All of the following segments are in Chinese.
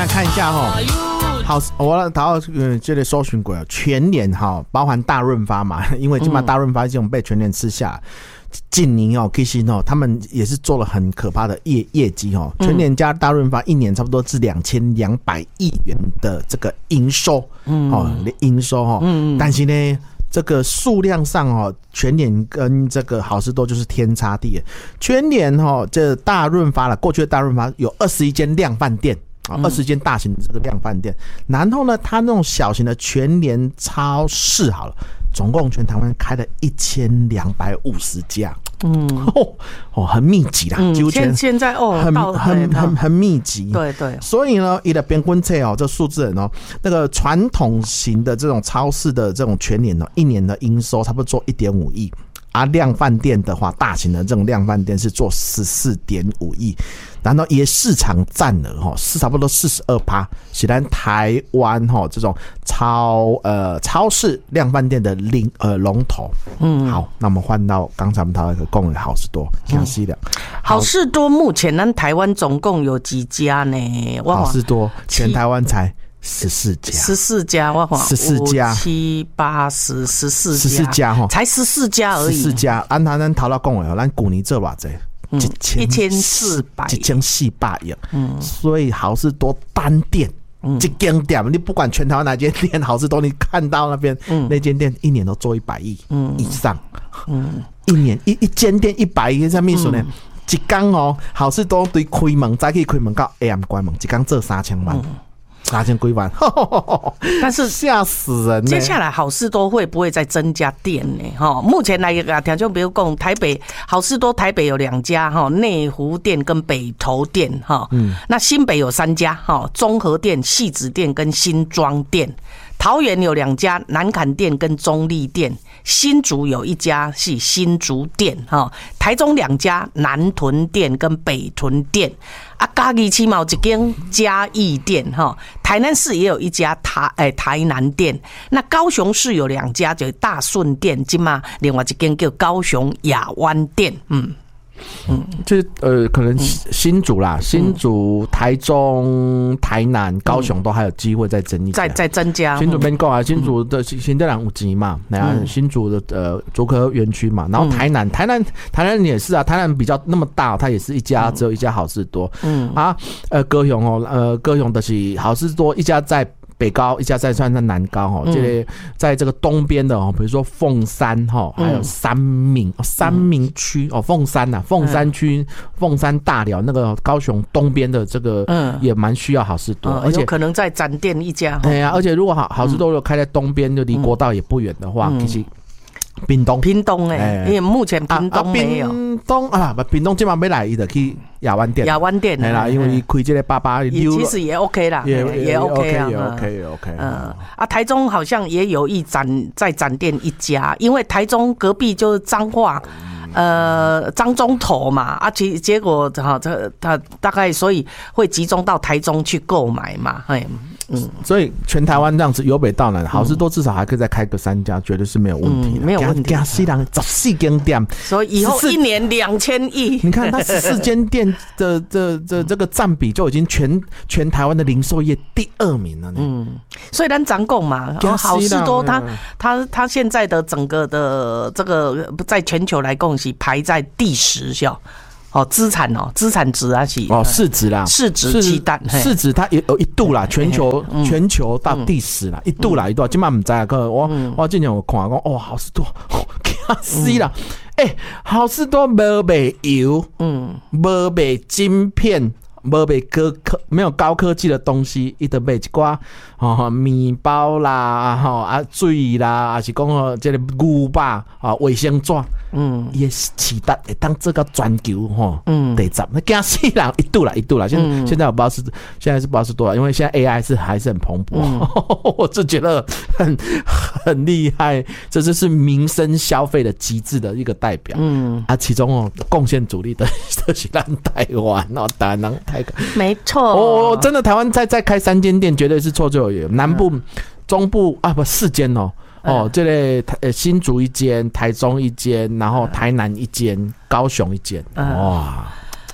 看一下哈，好，我来到这里搜寻过全联哈，包含大润发嘛，因为基本上大润发这种被全联吃下。近年其实他们也是做了很可怕的业绩全联加大润发一年差不多是2200亿元的这个营收营收但是呢这个数量上全联跟这个好市多就是天差地远。全联这大润发了，过去的大润发有21间量贩店。20间大型的这个量贩店，然后呢，它那种小型的全联超市好了，总共全台湾开了1250家，很密集啦，几乎现在很密集， 对， 所以呢，以的平均测这数字那个传统型的这种超市的这种全联一年的营收差不多做1.5亿。量贩店的话，大型的这种量贩店是做14.5亿，然后也市场占额是差不多42%，是咱台湾这种超市量贩店的龙头。好，那我们换到刚才我们讨论的共的好市多，详细的。 好市多目前咱台湾总共有几家呢？ 好市多全台湾才14家， 我看 14家 ，7、8、10、14 家才14家而已。 14家，按咱头到讲的，咱去年做偌济？1400亿，所以好市多单店。一间店，你不管全台湾哪间店，好市多你看到那边那间店一年都做100亿以上，一年一间店100亿，什么意思呢？一天好市多对开门，早起开门到下暗关门，一天做3000万。3000几万， 但是吓死人！ 接下来好市多会不会再增加店呢？目前来讲，就比如讲台北好市多，台北有2家内湖店跟北投店那新北有3家中和店、汐止店跟新庄店。桃园有2家，南崁店跟中立店；新竹有1家是新竹店，台中2家，南屯店跟北屯店。嘉义市有1间嘉义店，台南市也有1家台南店。那高雄市有2家，就是大顺店，今嘛另外1间叫高雄亚湾店。 就是可能新竹啦，新竹、台中、台南、高雄都还有机会再增一家， 再增加。 新竹边够啊，新竹的新店人有钱嘛，新竹的竹科园区嘛，然后台南也是啊，台南比较那么大，它也是一家，只有1家好市多。高雄高雄的是好市多1家在北高，1家在南高在这个东边的比如说凤山还有三民区凤山区凤山大寮那个高雄东边的这个也蛮需要好市多，而且有可能再展店1家。 对啊，而且如果好市多如果开在东边，就离国道也不远的话，其实屏东因为目前屏东没有。 屏东今晚没来，伊就去亚湾店。对啦，因为开这个88 其实也 OK 啦，也 OK 啊， 也 OK。 台中好像也有再展店1家，因为台中隔壁就是彰化。张中头嘛，结果他大概所以会集中到台中去购买嘛， 所以全台湾这样子由北到南，好市多至少还可以再开个3家，绝对是没有问题的， 没有问题。 加西人14间店， 所以以后1年2000亿， 你看它14间店的这个占比就已经全台湾的零售业第2名了呢。 所以咱常讲嘛，好市多它现在的整个的这个在全球来讲是排在第10资产值啊是市值啦， 市值鸡蛋市值它有一度啦，全球到第10啦，一度今晚不知道，我之前有看讲好市多吓死啦！好市多没卖油，没卖晶片。没有高科技的东西，伊就卖一寡面包啦，水啦，还是讲这个牛肉卫生纸，也是期待会当这个全球第10，那惊死人一度啦，现在我不知道现在是不知道是多少，因为现在 AI 还是很蓬勃，我就觉得很厉害，这就是民生消费的极致的一个代表，其中贡献主力的就是咱台湾台湾人。 没错， 真的台湾再开3间店，绝对是绰绰有余。南部、中部4间这个新竹1间，台中1间，然后台南1间，高雄1间，哇！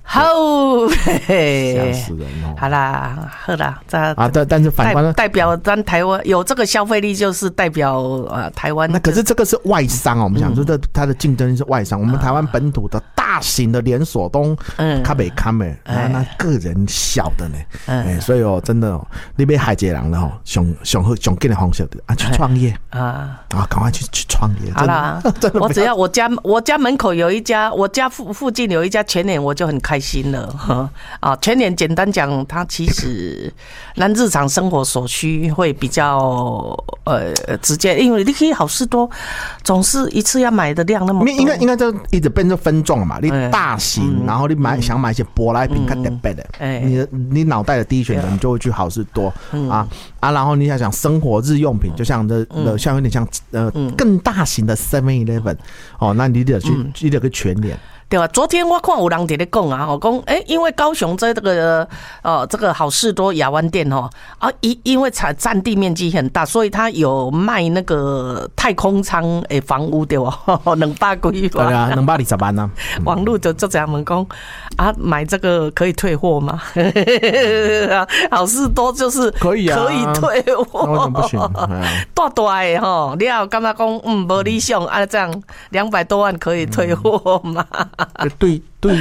好， 吓死人哦！ 好啦，好啦， 但是反观代表咱台湾有这个消费力，就是代表台湾。 那可是这个是外商哦，我们讲就是它的竞争是外商，我们台湾本土的大型的连锁都卡北卡美，那个人小的呢，所以真的你被海杰人了哈，熊给的方式的去创业赶快去创业。 好啦，我只要我家门口有一家，我家附近有一家全联，我就很开心了全联简单讲，它其实咱日常生活所需会比较直接，因为你可以好事多总是一次要买的量那么多， 应该就一直变成分众了嘛。你大型，然后你想买一些舶来品看特别的，你脑袋的第一选择你就会去好事多然后你想生活日用品，就像像有点像更大型的 7-Eleven 那你得去全联。 对吧？昨天我看有人在咧讲讲因为高雄这个好事多亚湾店因为占地面积很大，所以他有卖那个太空舱的房屋对吧？200几万。 对啊，220万啊。 网络就这样问讲买这个可以退货吗？好事多就是可以退货。 为什么不行？ 大的你要感觉讲没理想这样200多万可以退货吗？ 对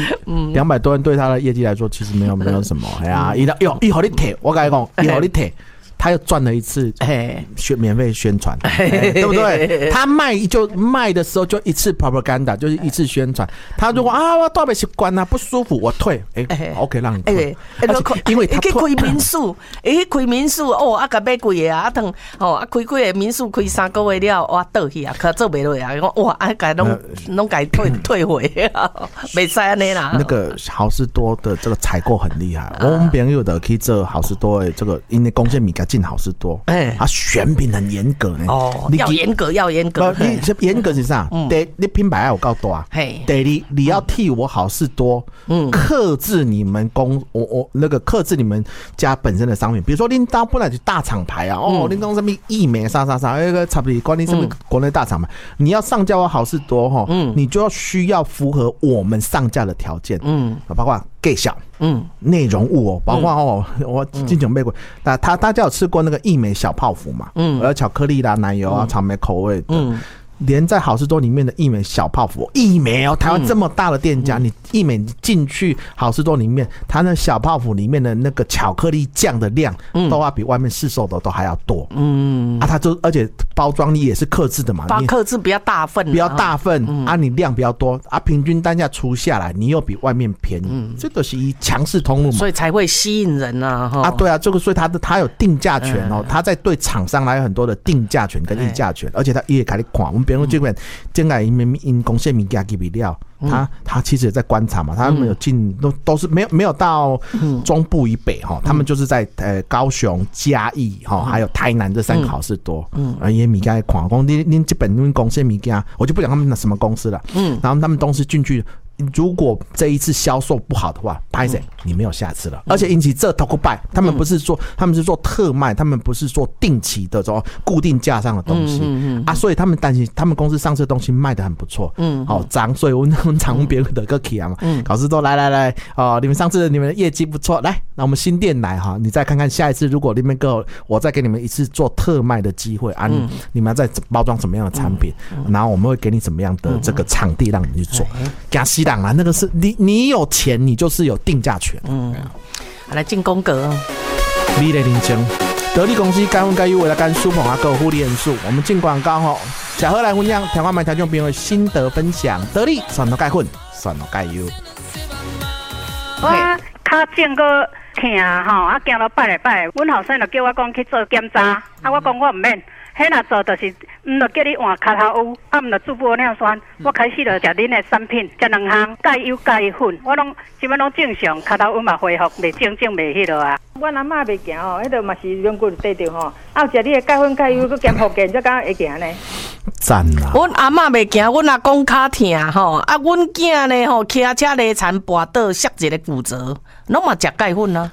，200多万对他的业绩来说其实没有什么。一会你退，我跟你讲，一会你退。他又赚了一次免费宣传，对不对？他卖的时候就一次 propaganda， 就是一次宣传。他如果我大不习惯不舒服，我退，OK 让你退。因为他去开民宿，开民宿甲买贵的等开个民宿开3个月了，我倒去可做不落甲拢甲退回没使安尼啦。 那个好事多的这个采购很厉害，我们朋友的去做好事多的这个，因为贡献米进好事多，选品很严格呢。 要严格。 严格是啥？你品牌要有够大。你要替我好事多，克制你们克制你们家本身的商品。比如说，恁当本来就大厂牌恁讲什么益美啥，那个差不多关你什么国内大厂牌，你要上架我好事多你就要需要符合我们上架的条件，包括介绍。内容物包括我之前买过，大家有吃过那个益美小泡芙嘛？有巧克力啦、奶油啊、草莓口味的。连在好事多里面的益美小泡芙，益美台湾这么大的店家，你益美进去好事多里面，它那小泡芙里面的那个巧克力酱的量，都要比外面市售的都还要多。它就而且包装你也是客制的嘛， 客制比较大份， 你量比较多平均单价出下来，你又比外面便宜，这个是以强势通路嘛， 所以才会吸引人对啊，这个所以它有定价权它在对厂商来有很多的定价权跟议价权，而且它也开始看我们。比如这边将来因贡献物件给不了，他其实也在观察嘛，他们有进都是没有到中部以北他们就是在高雄、嘉义还有台南这3个好事多，也物件看，讲你这本贡献物件，我就不讲他们什么公司了，然后他们东西进去。如果这一次销售不好的话，拍谁你没有下次了。而且引起这头个拜，他们是做特卖，他们不是做定期的固定价上的东西所以他们担心他们公司上市的东西卖得很不错，涨，所以我们常问别人的个 key 嘛，老师都来你们上次你们的业绩不错，来，那我们新店来你再看看下一次，如果你们够，我再给你们一次做特卖的机会你们要再包装什么样的产品，然后我们会给你什么样的这个场地让你去做，给他吸。那个是你有钱，你就是有定价权。 来进宫格， 美丽人生，得力公司该分该优，为了干舒捧购护理人数。我们进广告小荷来分享台湾买台中朋友心得分享，得力算到该混，算到该优。 我脚颈个疼行到拜礼拜，阮后生就叫我讲去做检查，我讲我唔免。迄若做就是，毋就叫你换脚头污，毋就注玻尿酸。我开始就食恁的产品，食2项钙油钙粉，我拢基本拢正常，脚头污嘛恢复，袂正袂迄落啊。阮阿嬷袂行迄个嘛是两骨块着有食你的钙粉钙油，佮兼福建，才敢会行呢。 赞啊！ 阮阿嬷袂行，阮阿公脚疼阮囝呢骑车累残跋倒，摔一个骨折，拢嘛食钙粉啊。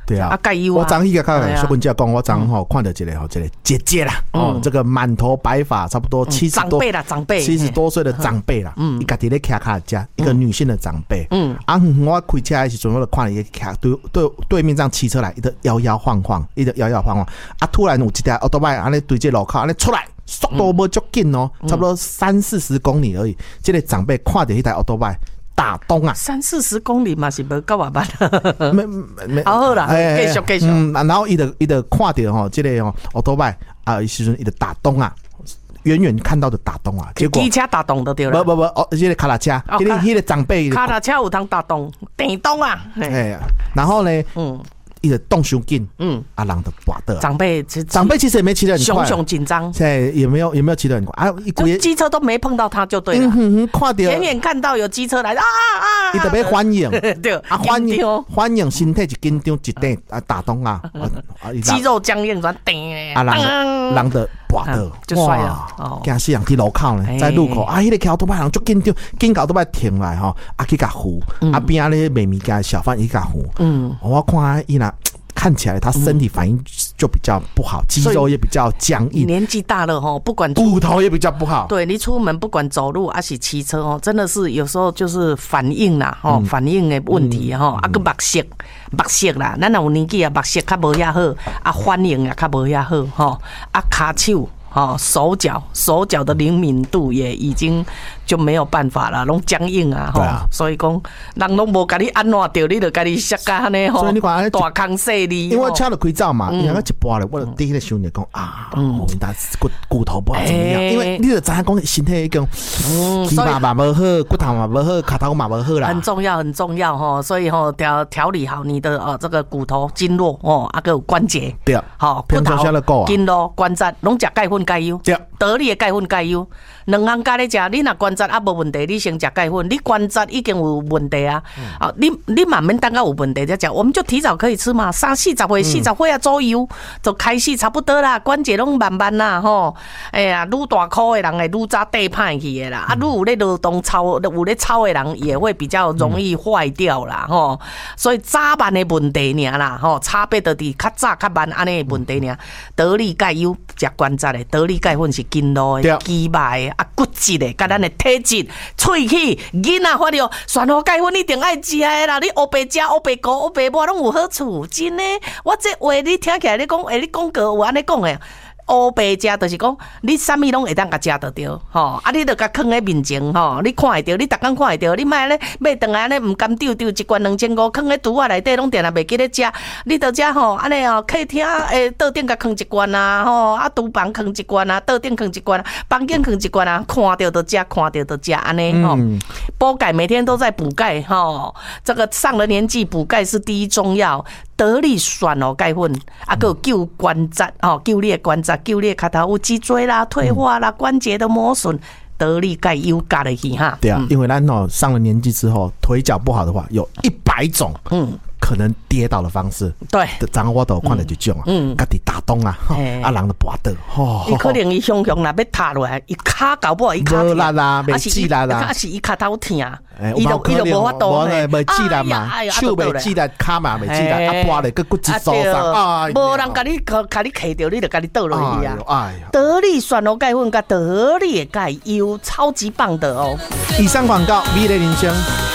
对啊， 钙优啊， 我昨迄个看小文姐讲，我昨吼看到一个姐姐啦，这个满头白发，差不多70多长辈 70多岁的长辈啦，伊家己咧徛卡家，一个女性的长辈，我开车的时阵，我就看伊徛对面这样骑车来，伊就摇摇晃晃，突然有一台奥多麦安尼对这路口安尼出来，速度无足紧哦，差不多30-40公里而已，这个长辈看到迄台奥多麦。打东啊 ，30-40公里嘛是无够啊慢， 没好啦，继续， 然后伊就看到吼，这个奥多麦时阵伊就打东啊，远远看到的打东啊，结果机车打东就对了， 不，这个卡拉车，迄个长辈卡拉车有通打东，电动啊， 然后呢，伊就动伤紧，人就跋倒。长辈其实也没骑得很快， 熊紧张， 现在也没有骑得很快啊！ 机车都没碰到他就对了，远远看到有机车来伊特别欢迎， 对啊欢迎，身体就紧张一点打动啊， 肌肉僵硬转人就跋倒， 就摔了， 惊死人伫路口呢，在路口迄个桥都摆人足紧张，紧搞都摆停来吼，去甲扶，边咧卖物件小贩伊甲扶，我看伊若。看起来他身体反应就比较不好，肌肉也比较僵硬。 年纪大了哈，不管骨头也比较不好。 对，你出门不管走路还是骑车哦，真的是有时候就是反应啦，反应的问题哈，个目色啦，咱有年纪啊，目色较无遐好，反应也较无遐好哈，骹手。手脚的灵敏度也已经就没有办法了，拢僵硬啊！ 对啊， 所以讲人拢无甲你安怎着，你就甲你摔甲安尼吼。 所以你看大康细哩， 因为我车就开走嘛，因为一拨咧，我就第一个想着讲但骨头不好怎么样？因为你就知影讲身体种肌肉嘛无好，骨头嘛无好，骹头嘛无好啦。 很重要吼，所以吼调理好你的这个骨头经络个有关节， 对， 骨头经络关节拢食钙粉。钙优，得力的钙粉钙优，两项加咧食，你若关节无问题，你先食钙粉。你关节已经有问题啊，你嘛免等到有问题再食，我们就提早可以吃嘛，30-40岁左右就开始差不多啦，关节拢慢慢啦吼。哎呀，愈大颗的人会愈早地歹去的啦，愈有咧劳动操，有咧操的人也会比较容易坏掉啦吼。所以早晚的问题尔啦吼，差别就伫较早较慢安尼的问题尔。得力钙优食关节的。得力钙粉是筋络的、肌肉的、骨质的，甲咱的体质、喙齿、囡仔发了选好钙粉一定爱食的啦。你黑白食、黑白糊、黑白抹拢有好处，真的。我这话你听起来你讲，你讲过有安尼讲的。黑白食就是讲，你啥物拢会当甲食得着，你著甲放喺面前，你看会着，你逐工看会着，你莫咧买顿来安尼唔甘丢一罐2500，放喺橱仔内底拢定定袂记咧食，你著食安尼客厅桌顶甲放一罐啊，厨房放一罐啊，桌顶放一罐啊，房间放一罐啊，看着就食，看着就食安尼补钙每天都在补钙这个上了年纪补钙是第一重要。得力选钙粉，还有救关节救你的关节，救你的脚头有脊椎啦、退化啦、关节的磨损，得力钙优加入去哈。 对啊，因为咱上了年纪之后，腿脚不好的话，有100种可能跌倒的方式。 对， 昨我都看到一种家己打洞啊，人就跋倒。 伊可能伊想若要塌落来，伊骹搞不好伊骹无力啦，袂起力啦， 还是伊骹头疼， 伊就无法度呢，袂起力嘛，手袂起力，骹嘛袂起力，跋咧个骨质疏松， 无人甲你揢着，你就甲你倒落去啊！得力选钙粉甲得力的钙优，超级棒的哦。 以上广告，美丽人生。